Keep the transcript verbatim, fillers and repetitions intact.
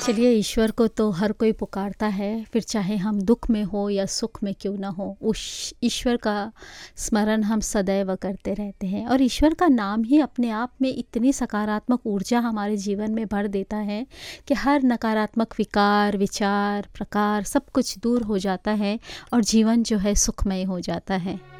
चलिए, ईश्वर को तो हर कोई पुकारता है, फिर चाहे हम दुख में हो या सुख में क्यों ना हो, उस ईश्वर का स्मरण हम सदैव करते रहते हैं। और ईश्वर का नाम ही अपने आप में इतनी सकारात्मक ऊर्जा हमारे जीवन में भर देता है कि हर नकारात्मक विकार, विचार, प्रकार सब कुछ दूर हो जाता है और जीवन जो है सुखमय हो जाता है।